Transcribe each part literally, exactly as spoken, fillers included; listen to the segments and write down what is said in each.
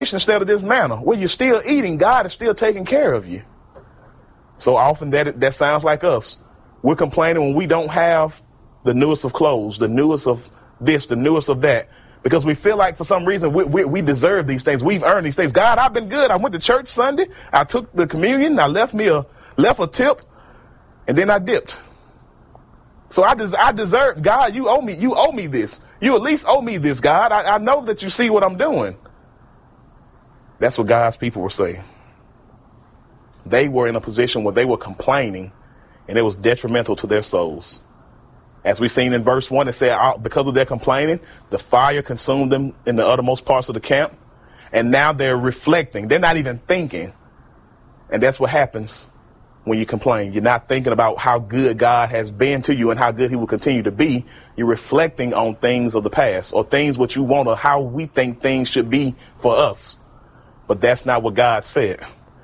instead of this manna. When you're still eating, God is still taking care of you. So often that that sounds like us. We're complaining when we don't have the newest of clothes, the newest of this, the newest of that, because we feel like for some reason we, we, we deserve these things. We've earned these things. God, I've been good. I went to church Sunday. I took the communion. I left me a left a tip, and then I dipped. So I des- I deserve, God, you owe me. You owe me this. You at least owe me this, God. I, I know that you see what I'm doing. That's what God's people were saying. They were in a position where they were complaining, and it was detrimental to their souls. As we seen in verse one, it said, because of their complaining, the fire consumed them in the uttermost parts of the camp. And now they're reflecting. They're not even thinking. And that's what happens when you complain. You're not thinking about how good God has been to you and how good he will continue to be. You're reflecting on things of the past or things what you want or how we think things should be for us. But that's not what God said.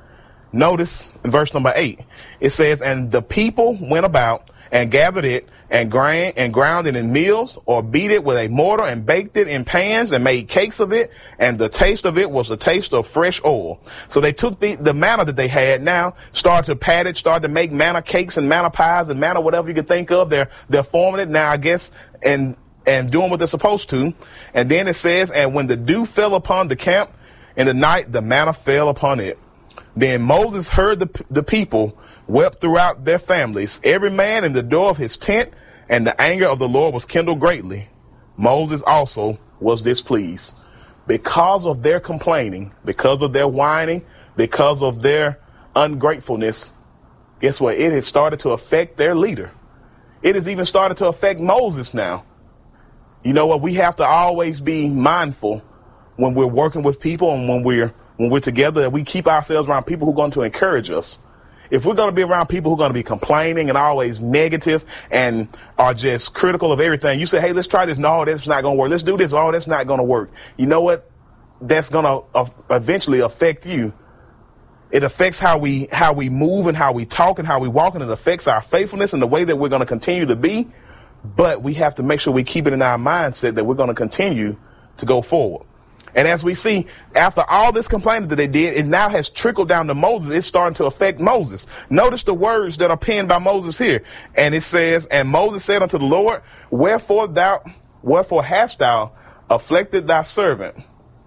Notice in verse number eight, it says, and the people went about and gathered it and grind and ground it in mills, or beat it with a mortar and baked it in pans and made cakes of it. And the taste of it was the taste of fresh oil. So they took the, the manna that they had now, started to pat it, started to make manna cakes and manna pies and manna, whatever you could think of. They're, they're forming it now, I guess, and, and doing what they're supposed to. And then it says, and when the dew fell upon the camp in the night, the manna fell upon it. Then Moses heard the, the people wept throughout their families, every man in the door of his tent, and the anger of the Lord was kindled greatly. Moses also was displeased because of their complaining, because of their whining, because of their ungratefulness. Guess what? It has started to affect their leader. It has even started to affect Moses now. You know what? We have to always be mindful when we're working with people and when we're when we're together, that we keep ourselves around people who are going to encourage us. If we're going to be around people who are going to be complaining and always negative and are just critical of everything, you say, hey, let's try this. No, that's not going to work. Let's do this. Oh, that's not going to work. You know what? That's going to uh, eventually affect you. It affects how we how we move and how we talk and how we walk, and it affects our faithfulness and the way that we're going to continue to be. But we have to make sure we keep it in our mindset that we're going to continue to go forward. And as we see, after all this complaining that they did, it now has trickled down to Moses. It's starting to affect Moses. Notice the words that are penned by Moses here. And it says, and Moses said unto the Lord, wherefore thou, wherefore hast thou afflicted thy servant?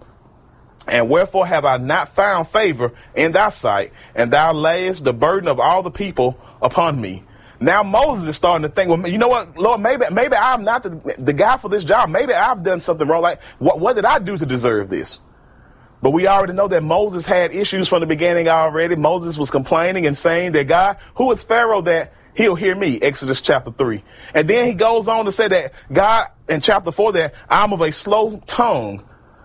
And wherefore have I not found favor in thy sight? And thou layest the burden of all the people upon me. Now Moses is starting to think, well, you know what, Lord, maybe maybe I'm not the, the guy for this job. Maybe I've done something wrong. Like, what, what did I do to deserve this? But we already know that Moses had issues from the beginning already. Moses was complaining and saying that God, who is Pharaoh that he'll hear me, Exodus chapter three. And then he goes on to say that God, in chapter four, that I'm of a slow tongue.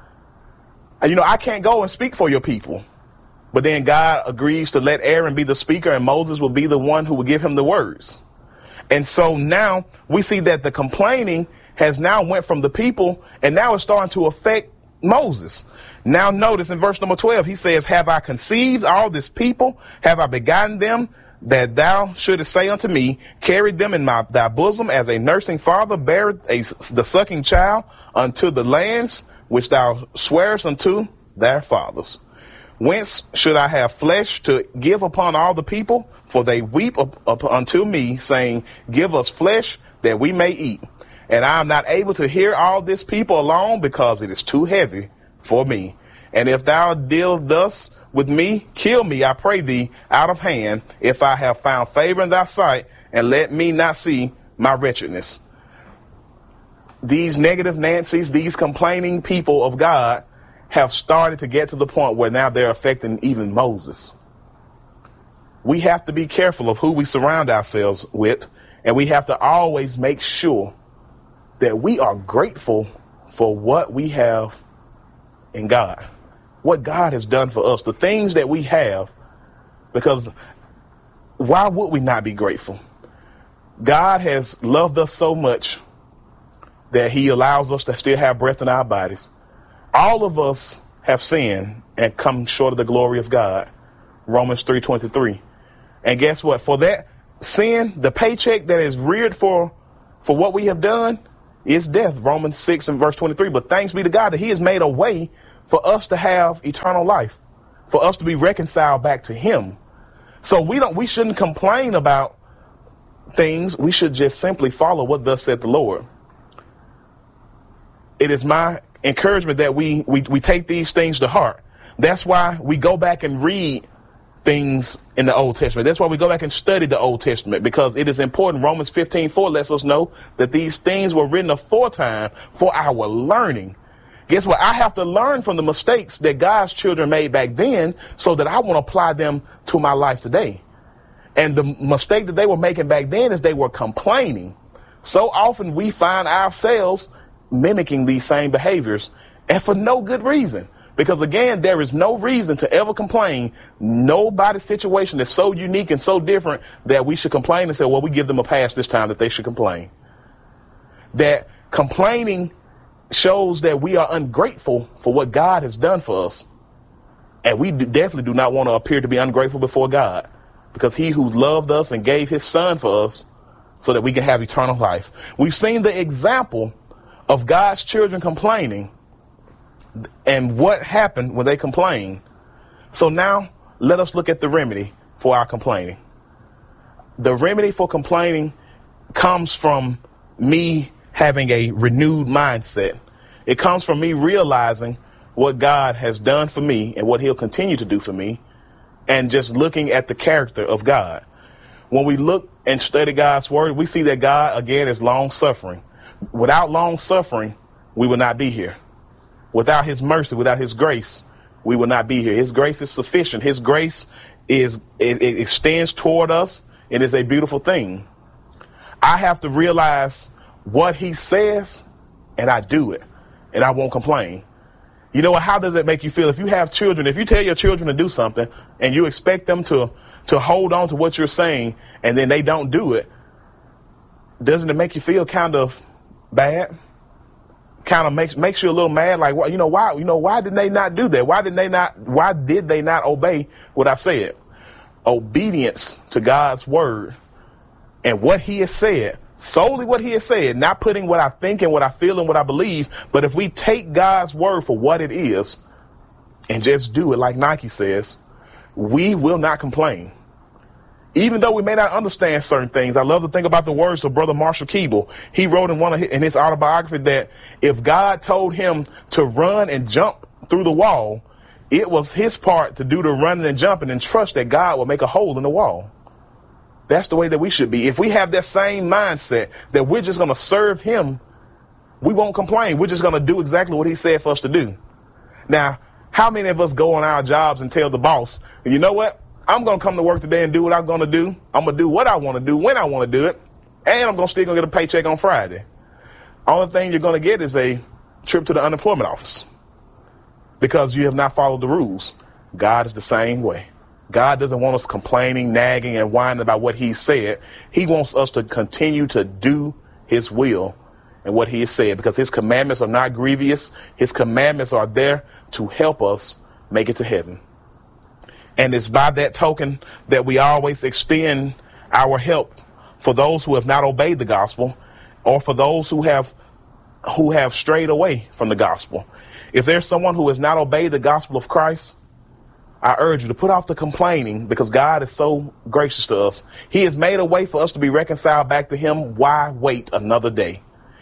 And, you know, I can't go and speak for your people. But then God agrees to let Aaron be the speaker and Moses will be the one who will give him the words. And so now we see that the complaining has now went from the people and now it's starting to affect Moses. Now notice in verse number twelve, he says, have I conceived all this people? Have I begotten them that thou shouldest say unto me, carried them in my thy bosom as a nursing father beareth a, the sucking child unto the lands which thou swearest unto their fathers? Whence should I have flesh to give upon all the people? For they weep up, up unto me, saying, give us flesh that we may eat. And I am not able to hear all this people alone, because it is too heavy for me. And if thou deal thus with me, kill me, I pray thee, out of hand, if I have found favor in thy sight, and let me not see my wretchedness. These negative Nancy's, these complaining people of God, have started to get to the point where now they're affecting even Moses. We have to be careful of who we surround ourselves with, and we have to always make sure that we are grateful for what we have in God, what God has done for us, the things that we have, because why would we not be grateful? God has loved us so much that he allows us to still have breath in our bodies. All of us have sinned and come short of the glory of God. Romans three twenty-three. And guess what? For that sin, the paycheck that is reared for, for what we have done is death. Romans six and verse twenty-three. But thanks be to God that he has made a way for us to have eternal life, for us to be reconciled back to him. So we don't, we shouldn't complain about things. We should just simply follow what thus said the Lord. It is my encouragement that we, we, we take these things to heart. That's why we go back and read things in the Old Testament. That's why we go back and study the Old Testament, because it is important. Romans fifteen four lets us know that these things were written aforetime for our learning. Guess what? I have to learn from the mistakes that God's children made back then so that I want to apply them to my life today. And the mistake that they were making back then is they were complaining. So often we find ourselves mimicking these same behaviors, and for no good reason. Because again, there is no reason to ever complain. Nobody's situation is so unique and so different that we should complain and say, well, we give them a pass this time that they should complain. That complaining shows that we are ungrateful for what God has done for us. And we do, definitely do not want to appear to be ungrateful before God, because he who loved us and gave his son for us so that we can have eternal life. We've seen the example of God's children complaining and what happened when they complained. So now let us look at the remedy for our complaining. The remedy for complaining comes from me having a renewed mindset. It comes from me realizing what God has done for me and what he'll continue to do for me, and just looking at the character of God. When we look and study God's word, we see that God, again, is long suffering. Without long suffering, we will not be here. Without his mercy, without his grace, we will not be here. His grace is sufficient. His grace is it, it extends toward us, and is a beautiful thing. I have to realize what he says, and I do it, and I won't complain. You know what? How does it make you feel if you have children? If you tell your children to do something and you expect them to to hold on to what you're saying, and then they don't do it, doesn't it make you feel kind of bad? Kind of makes makes you a little mad, like, well, you know, why, you know, why did they not do that? Why did they not, why did they not obey what I said? Obedience to God's word and what he has said, solely what he has said, not putting what I think and what I feel and what I believe. But if we take God's word for what it is and just do it, like Nike says, we will not complain. Even though we may not understand certain things. I love to think about the words of Brother Marshall Keeble. He wrote in one of his, in his autobiography that if God told him to run and jump through the wall, it was his part to do the running and jumping and trust that God will make a hole in the wall. That's the way that we should be. If we have that same mindset that we're just going to serve him, we won't complain. We're just going to do exactly what he said for us to do. Now, how many of us go on our jobs and tell the boss, you know what? I'm going to come to work today and do what I'm going to do. I'm going to do what I want to do when I want to do it. And I'm going to still going to get a paycheck on Friday. Only thing you're going to get is a trip to the unemployment office because you have not followed the rules. God is the same way. God doesn't want us complaining, nagging, and whining about what he said. He wants us to continue to do his will and what he has said, because his commandments are not grievous. His commandments are there to help us make it to heaven. And it's by that token that we always extend our help for those who have not obeyed the gospel, or for those who have who have strayed away from the gospel. If there's someone who has not obeyed the gospel of Christ, I urge you to put off the complaining, because God is so gracious to us. He has made a way for us to be reconciled back to him. Why wait another day?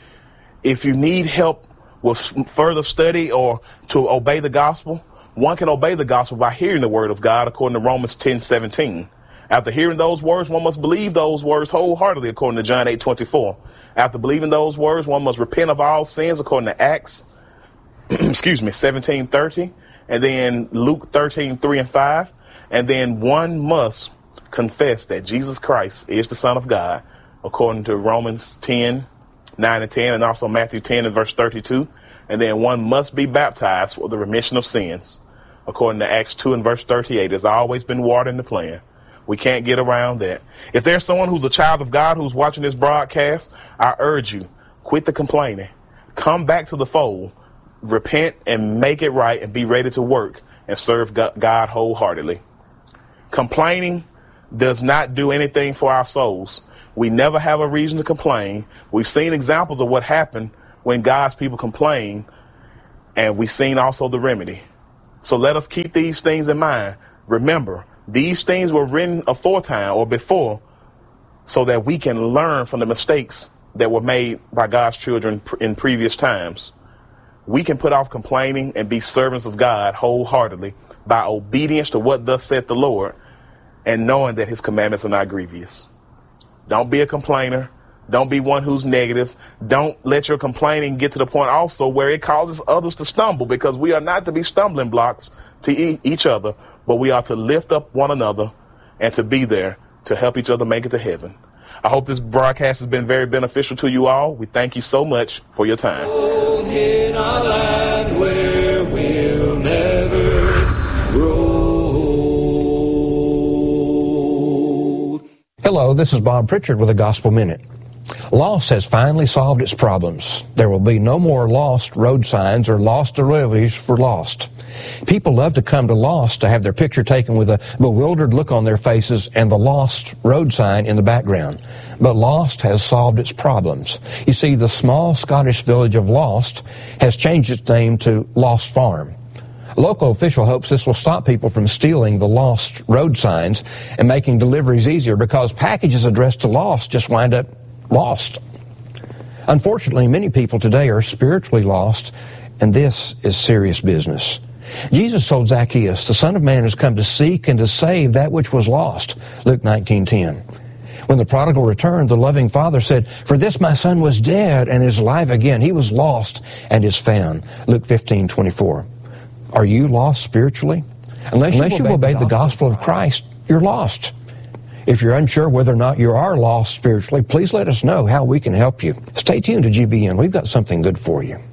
If you need help with further study or to obey the gospel, one can obey the gospel by hearing the word of God, according to Romans ten seventeen. After hearing those words, one must believe those words wholeheartedly, according to John eight twenty-four. After believing those words, one must repent of all sins, according to Acts, excuse me, seventeen thirty, and then Luke thirteen three and five. And then one must confess that Jesus Christ is the Son of God, according to Romans ten nine and ten, and also Matthew ten and verse thirty-two. And then one must be baptized for the remission of sins, according to Acts two and verse thirty-eight. There's always been water in the plan. We can't get around that. If there's someone who's a child of God who's watching this broadcast, I urge you, quit the complaining. Come back to the fold, repent and make it right, and be ready to work and serve God wholeheartedly. Complaining does not do anything for our souls. We never have a reason to complain. We've seen examples of what happened when God's people complain. and we've seen also the remedy. So let us keep these things in mind. Remember, these things were written aforetime or before so that we can learn from the mistakes that were made by God's children in previous times. We can put off complaining and be servants of God wholeheartedly by obedience to what thus saith the Lord and knowing that his commandments are not grievous. Don't be a complainer. Don't be one who's negative. Don't let your complaining get to the point also where it causes others to stumble, because we are not to be stumbling blocks to e- each other, but we are to lift up one another and to be there to help each other make it to heaven. I hope this broadcast has been very beneficial to you all. We thank you so much for your time. In a land where we'll never grow. Hello, this is Bob Pritchard with a Gospel Minute. Loss has finally solved its problems. There will be no more lost road signs or lost deliveries for lost. People love to come to Lost to have their picture taken with a bewildered look on their faces and the lost road sign in the background. But Lost has solved its problems. You see, the small Scottish village of Lost has changed its name to Lost Farm. A local official hopes this will stop people from stealing the lost road signs and making deliveries easier, because packages addressed to Lost just wind up lost. Unfortunately, many people today are spiritually lost, and this is serious business. Jesus told Zacchaeus, the Son of Man has come to seek and to save that which was lost. Luke nineteen ten. When the prodigal returned, the loving father said, "For this my son was dead and is alive again. He was lost and is found." Luke fifteen twenty-four. Are you lost spiritually? Unless, Unless you've obeyed the gospel of Christ, you're lost. If you're unsure whether or not you are lost spiritually, please let us know how we can help you. Stay tuned to G B N. We've got something good for you.